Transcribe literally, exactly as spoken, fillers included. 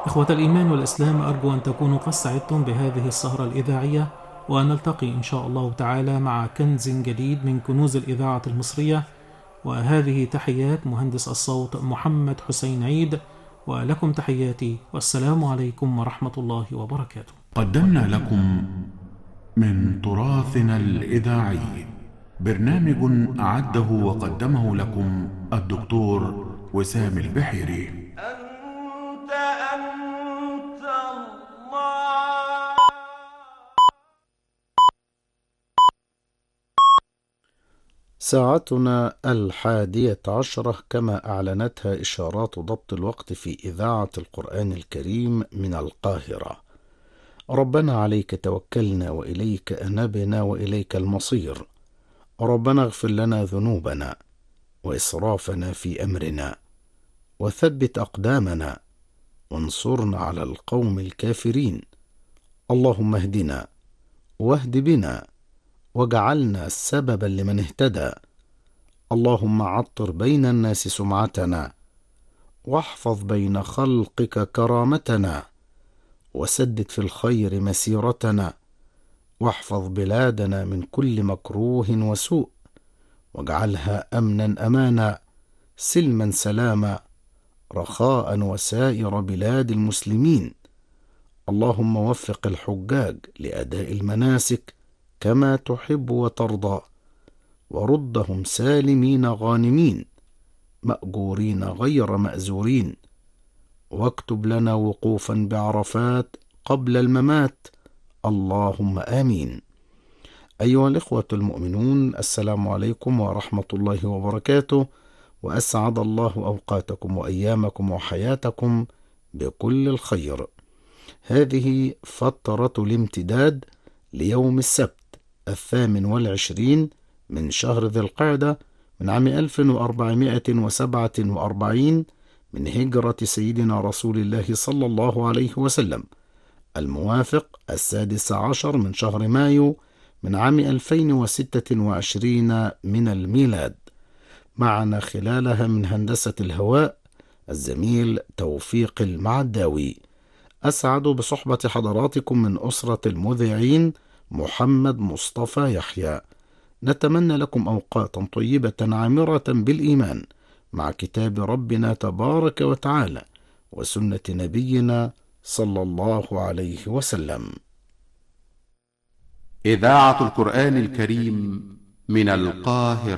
إخوة الإيمان والإسلام، أرجو أن تكونوا قد سعدتم بهذه السهرة الإذاعية، ونلتقي إن شاء الله تعالى مع كنز جديد من كنوز الإذاعة المصرية. وهذه تحيات مهندس الصوت محمد حسين عيد، ولكم تحياتي، والسلام عليكم ورحمة الله وبركاته. قدمنا لكم من تراثنا الإذاعي برنامج أعده وقدمه لكم الدكتور وسام البحيري. أنت أنت الله. ساعتنا الحادية عشرة كما أعلنتها إشارات ضبط الوقت في إذاعة القرآن الكريم من القاهرة. ربنا عليك توكلنا وإليك أنبنا وإليك المصير. ربنا اغفر لنا ذنوبنا وإسرافنا في أمرنا، وثبت أقدامنا وانصرنا على القوم الكافرين. اللهم اهدنا واهد بنا واجعلنا سببا لمن اهتدى. اللهم عطر بين الناس سمعتنا، واحفظ بين خلقك كرامتنا، وسدد في الخير مسيرتنا، واحفظ بلادنا من كل مكروه وسوء، واجعلها أمنا أمانا، سلما سلاما، رخاء وسائر بلاد المسلمين. اللهم وفق الحجاج لأداء المناسك كما تحب وترضى، وردهم سالمين غانمين مأجورين غير مأزورين، واكتب لنا وقوفا بعرفات قبل الممات. اللهم آمين. أيها الإخوة المؤمنون، السلام عليكم ورحمة الله وبركاته، وأسعد الله أوقاتكم وأيامكم وحياتكم بكل الخير. هذه فترة الامتداد ليوم السبت الثامن والعشرين من شهر ذي القعدة من عام ألف وأربعمائة وسبعة وأربعين من هجرة سيدنا رسول الله صلى الله عليه وسلم، الموافق السادس عشر من شهر مايو من عام ألفين وستة وعشرين من الميلاد. معنا خلالها من هندسة الهواء الزميل توفيق المعداوي. أسعد بصحبة حضراتكم من أسرة المذيعين محمد مصطفى يحيى. نتمنى لكم أوقاتا طيبة عامرة بالإيمان مع كتاب ربنا تبارك وتعالى وسنة نبينا صلى الله عليه وسلم. إذاعة القرآن الكريم من القاهرة.